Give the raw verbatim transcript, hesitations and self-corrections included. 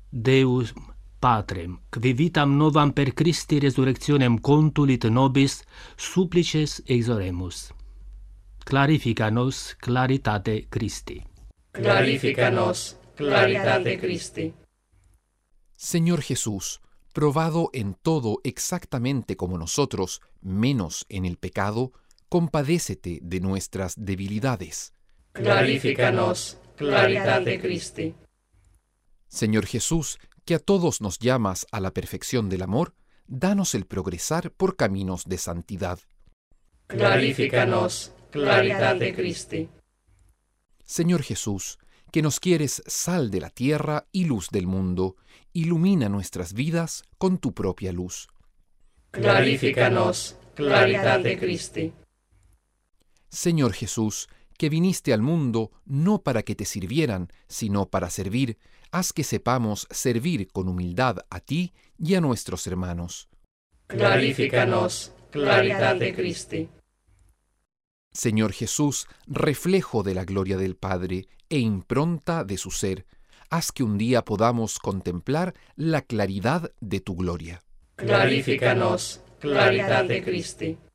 Deus Patrem, qui vitam novam per Christi resurrectionem contulit nobis, supplices exoremus. Clarifica nos claritate Christi. Clarificanos, claritate Christi. Señor Jesús, probado en todo exactamente como nosotros, menos en el pecado, compadécete de nuestras debilidades. Clarificanos, claritate Christi. Señor Jesús, que a todos nos llamas a la perfección del amor, danos el progresar por caminos de santidad. Clarificanos, claritate Christi. Señor Jesús, que nos quieres sal de la tierra y luz del mundo, ilumina nuestras vidas con tu propia luz. Clarificanos, claritate Christi. Señor Jesús, que viniste al mundo no para que te sirvieran, sino para servir, haz que sepamos servir con humildad a ti y a nuestros hermanos. Clarificanos, claritate Christi. Señor Jesús, reflejo de la gloria del Padre e impronta de su ser, haz que un día podamos contemplar la claridad de tu gloria. Clarificanos, claritate Christi.